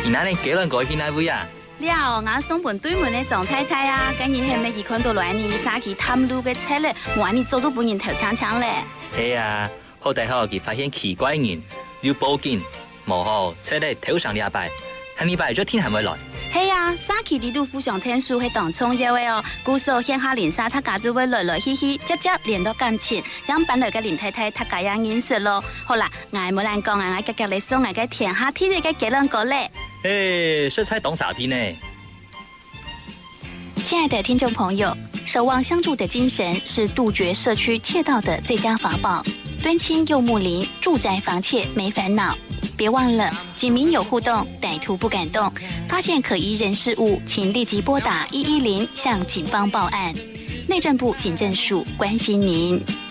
你哪里给人改去哪位啊？ 了，我送本对门的总太太啊，今日还没去看到来你杀去探路的车嘞，我你做本人头抢抢嘞。 系啊，好大好佢發現奇怪人，要報警，冇好車咧頭上禮拜，下禮拜咗天係咪來？ 係啊，沙奇啲都互相聽書係當重要嘅哦。故事獻下連沙，他家就會來來去去，接接連到感情，讓搬來嘅連太太，他家樣認識咯。好啦，我冇人講啊，我夾夾嚟送我嘅天下天嘅幾兩個咧。 誒，這才懂傻批呢。 親愛的聽眾朋友，守望相助的精神是杜絕社區竊盜的最佳法寶。敦親又睦鄰，住宅防竊沒煩惱。別忘了，警民有互動，歹徒不敢動。發現可疑人事物，請立即撥打110向警方報案。內政部警政署關心您。